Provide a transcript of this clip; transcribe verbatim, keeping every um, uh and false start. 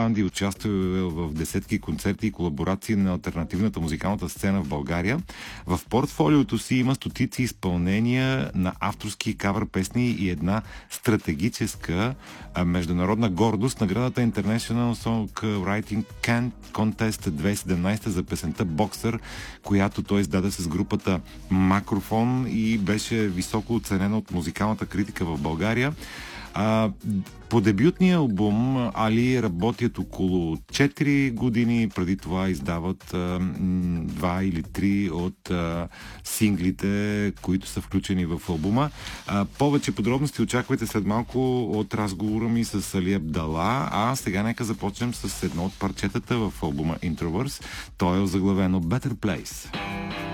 Али, участвал в десетки концерти и колаборации на алтернативната музикалната сцена в България. В портфолиото си има стотици изпълнения на авторски кавър песни и една стратегическа а, международна гордост, наградата International Songwriting Contest две хиляди и седемнадесета за песента Боксър, която той издаде с групата Макрофон и беше високо оценена от музикалната критика в България. А, по дебютния албум Али работят около четири години, преди това издават а, два или три от а, синглите, които са включени в албума. А, повече подробности очаквайте след малко от разговора ми с Али Абдала, а сега нека започнем с едно от парчетата в албума Introverse. То е озаглавено Better Place.